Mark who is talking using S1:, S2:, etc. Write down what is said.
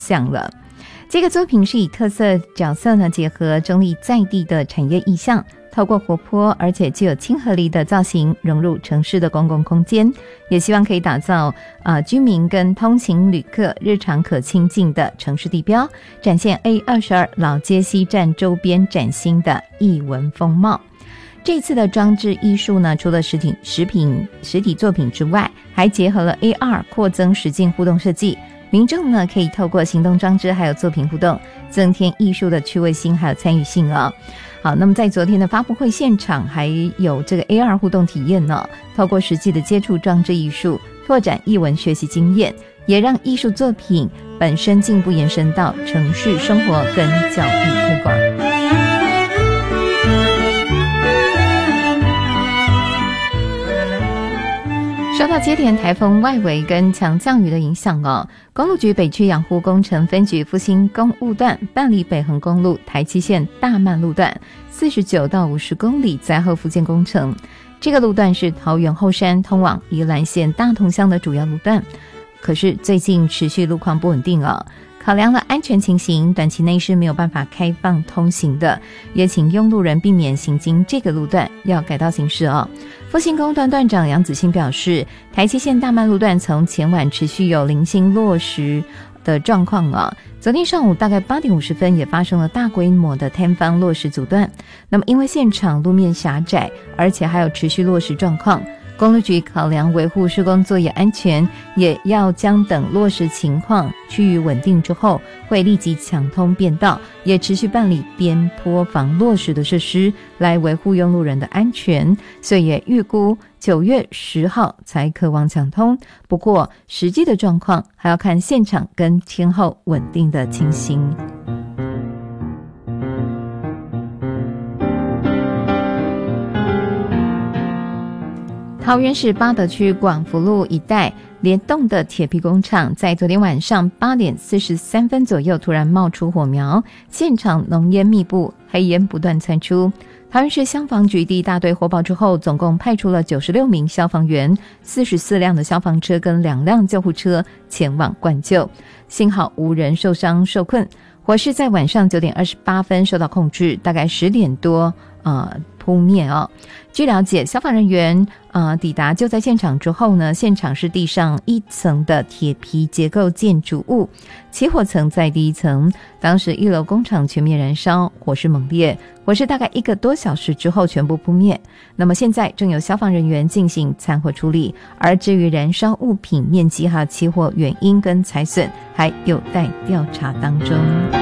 S1: 像了。这个作品是以特色角色呢结合中立在地的产业意象，透过活泼而且具有亲和力的造型融入城市的公共空间，也希望可以打造居民跟通勤旅客日常可亲近的城市地标，展现 A22 老街西站周边崭新的艺文风貌。这次的装置艺术呢，除了实体作品之外，还结合了 AR 扩增实境互动设计，民众呢可以透过行动装置还有作品互动，增添艺术的趣味性还有参与性哦。好，那么在昨天的发布会现场还有这个 AR 互动体验呢，透过实际的接触装置艺术，拓展艺文学习经验，也让艺术作品本身进一步延伸到城市生活跟教育推广。受到接连台风外围跟强降雨的影响哦，公路局北区养护工程分局复兴公务段办理北横公路台七线大曼路段49到50公里灾后复建工程。这个路段是桃园后山通往宜兰县大同乡的主要路段，可是最近持续路况不稳定哦，考量了安全情形，短期内是没有办法开放通行的，也请用路人避免行经这个路段，要改道行驶哦。复兴公段段长杨子欣表示，台七线大曼路段从前晚持续有零星落石的状况啊，昨天上午大概8点50分也发生了大规模的摊方落石阻断。那么因为现场路面狭窄，而且还有持续落石状况，公路局考量维护施工作业安全，也要将等落实情况趋于稳定之后，会立即抢通便道，也持续办理边坡防落石的设施，来维护用路人的安全。所以也预估9月10号才可望抢通，不过实际的状况还要看现场跟天候稳定的情形。桃园市八德区广福路一带联动的铁皮工厂，在昨天晚上8点43分左右突然冒出火苗，现场浓烟密布，黑烟不断窜出。桃园市消防局第一大队获报之后，总共派出了96名消防员、44辆的消防车跟2辆救护车前往灌救，幸好无人受伤受困。火势在晚上9点28分受到控制，大概10点多扑灭哦。据了解，消防人员抵达就在现场之后呢，现场是地上1层的铁皮结构建筑物，起火层在第1层，当时1楼工厂全面燃烧，火势猛烈，火势大概1个多小时之后全部扑灭。那么现在正有消防人员进行残火处理，而至于燃烧物品面积还有起火原因跟财损，还有待调查当中。